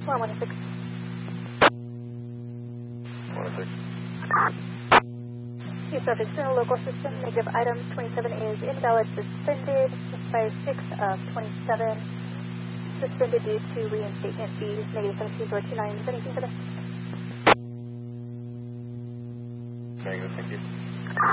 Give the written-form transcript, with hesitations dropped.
One 106. 106. East external local system, negative item 27 is invalid, suspended, expires 6 of 27, suspended due to reinstatement fees, negative 17029. Is anything for this? Negative, thank you.